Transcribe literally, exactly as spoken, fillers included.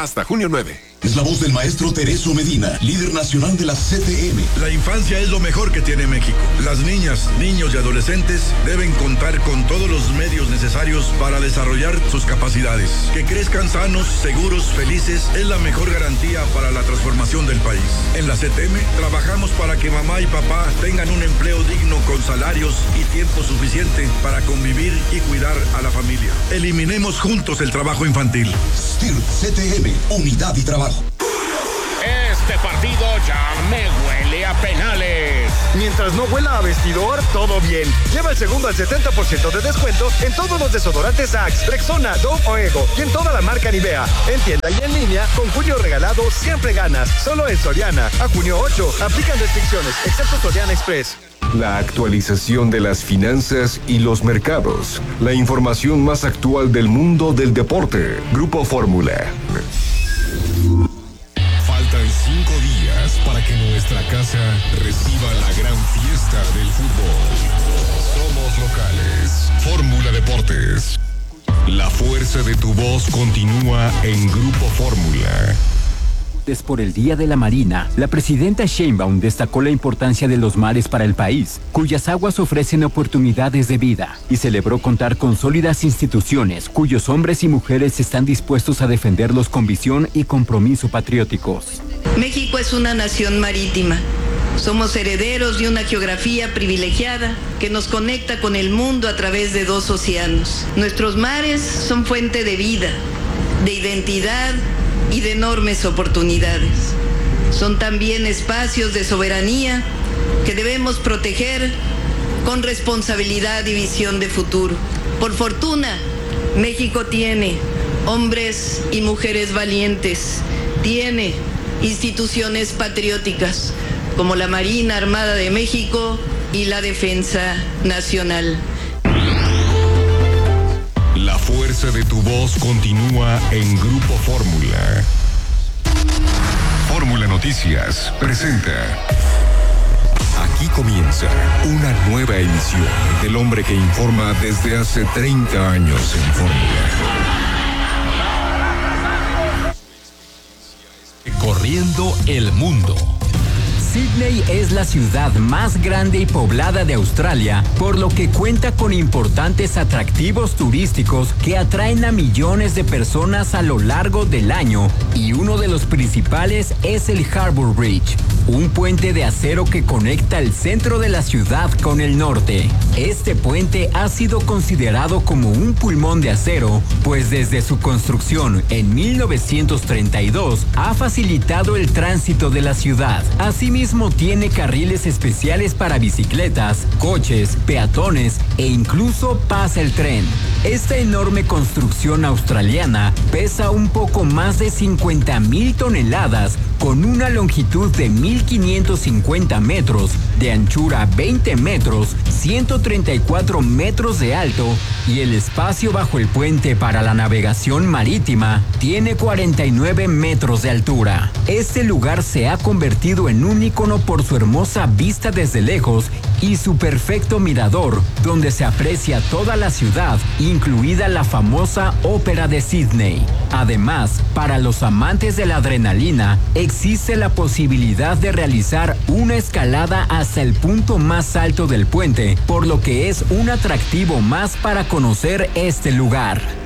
hasta junio nueve. Es la voz del maestro Tereso Medina, líder nacional de la C T M. La infancia es lo mejor que tiene México. Las niñas, niños y adolescentes deben contar con todos los medios necesarios para desarrollar sus capacidades. Que crezcan sanos, seguros, felices es la mejor garantía para la transformación del país. En la C T M trabajamos para que mamá y papá tengan un empleo digno con salarios y tiempo suficiente para convivir y cuidar a la familia. Eliminemos juntos el trabajo infantil. S T I R C T M, unidad y trabajo. Este partido ya me huele a penales. Mientras no huela a vestidor, todo bien. Lleva el segundo al setenta por ciento de descuento en todos los desodorantes Axe, Rexona, Dove o Ego y en toda la marca Nivea. En tienda y en línea, con junio regalado siempre ganas. Solo en Soriana. A junio ocho, aplican restricciones, excepto Soriana Express. La actualización de las finanzas y los mercados. La información más actual del mundo del deporte. Grupo Fórmula. Faltan cinco días para que nuestra casa reciba la gran fiesta del fútbol. Somos locales. Fórmula Deportes. La fuerza de tu voz continúa en Grupo Fórmula. Por el Día de la Marina, la presidenta Sheinbaum destacó la importancia de los mares para el país, cuyas aguas ofrecen oportunidades de vida, y celebró contar con sólidas instituciones cuyos hombres y mujeres están dispuestos a defenderlos con visión y compromiso patrióticos. México es una nación marítima. Somos herederos de una geografía privilegiada que nos conecta con el mundo a través de dos océanos. Nuestros mares son fuente de vida, de identidad y de enormes oportunidades. Son también espacios de soberanía que debemos proteger con responsabilidad y visión de futuro. Por fortuna, México tiene hombres y mujeres valientes, tiene instituciones patrióticas como la Marina Armada de México y la Defensa Nacional. La fuerza de tu voz continúa en Grupo Fórmula. Fórmula Noticias presenta. Aquí comienza una nueva emisión del hombre que informa desde hace treinta años en Fórmula. Corriendo el mundo. Sydney es la ciudad más grande y poblada de Australia, por lo que cuenta con importantes atractivos turísticos que atraen a millones de personas a lo largo del año, y uno de los principales es el Harbour Bridge, un puente de acero que conecta el centro de la ciudad con el norte. Este puente ha sido considerado como un pulmón de acero, pues desde su construcción en mil novecientos treinta y dos ha facilitado el tránsito de la ciudad. Asimismo, tiene carriles especiales para bicicletas, coches, peatones e incluso pasa el tren. Esta enorme construcción australiana pesa un poco más de cincuenta mil toneladas, con una longitud de mil quinientos cincuenta metros, de anchura veinte metros, ciento treinta y cuatro metros de alto, y el espacio bajo el puente para la navegación marítima tiene cuarenta y nueve metros de altura. Este lugar se ha convertido en un ícono por su hermosa vista desde lejos y su perfecto mirador, donde se aprecia toda la ciudad, incluida la famosa Ópera de Sydney. Además, para los amantes de la adrenalina, existe la posibilidad de realizar una escalada hasta el punto más alto del puente, por lo que es un atractivo más para conocer este lugar.